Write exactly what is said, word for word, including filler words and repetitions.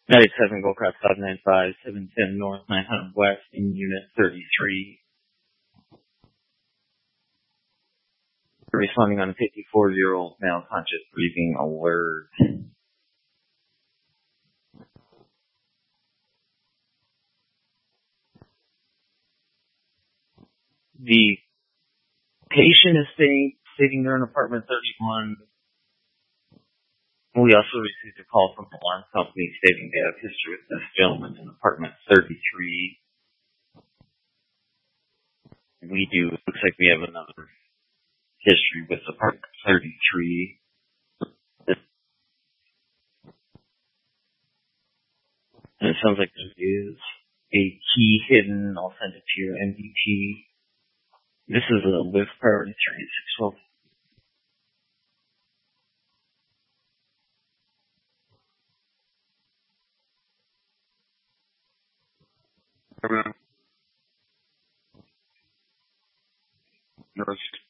ninety-seven Goldcraft five nine five, seven ten North, nine hundred West in Unit thirty-three. Responding on a fifty-four-year-old male conscious breathing alert. The patient is staying, sitting there in apartment thirty-one. We also received a call from the alarm company stating they have history with this gentleman in apartment thirty-three. We do. Looks like we have another history with apartment thirty-three. And it sounds like there is a key hidden. I'll send it to your M D T. This is a lift priority three six twelve. Nurse